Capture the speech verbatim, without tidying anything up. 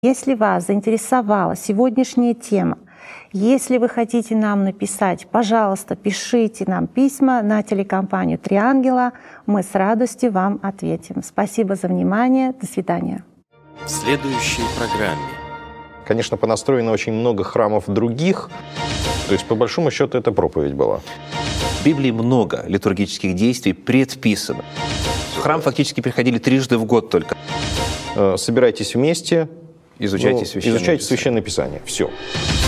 Если вас заинтересовала сегодняшняя тема, если вы хотите нам написать, пожалуйста, пишите нам письма на телекомпанию «Три ангела». Мы с радостью вам ответим. Спасибо за внимание. До свидания. В следующей программе. Конечно, понастроено очень много храмов других. То есть, по большому счету, это проповедь была. В Библии много литургических действий предписано. В храм фактически приходили трижды в год только. Собирайтесь вместе. Изучайте ну, Священное изучайте Писание. Священное Писание. Все.